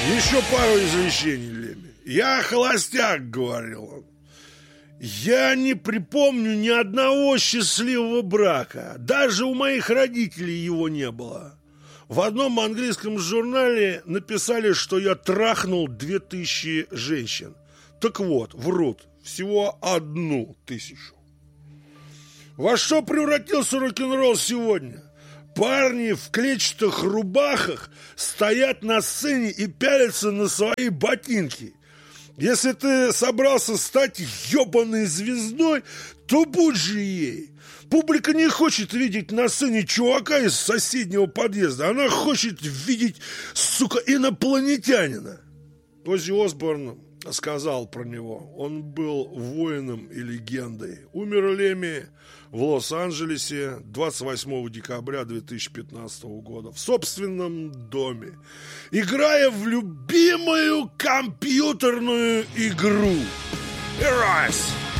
Еще пару извещений, Леми. Я холостяк, говорил он. Я не припомню ни одного счастливого брака. Даже у моих родителей его не было. В одном английском журнале написали, что я трахнул 2000 женщин. Так вот, врут. Всего 1000. Во что превратился рок-н-ролл сегодня? Парни в клетчатых рубахах стоят на сцене и пялятся на свои ботинки. Если ты собрался стать ебаной звездой, то будь же ей. Публика не хочет видеть на сцене чувака из соседнего подъезда. Она хочет видеть, сука, инопланетянина. Оззи Осборн сказал про него: он был воином и легендой. Умер Леми в Лос-Анджелесе 28 декабря 2015 года в собственном доме, играя в любимую компьютерную игру Heroes.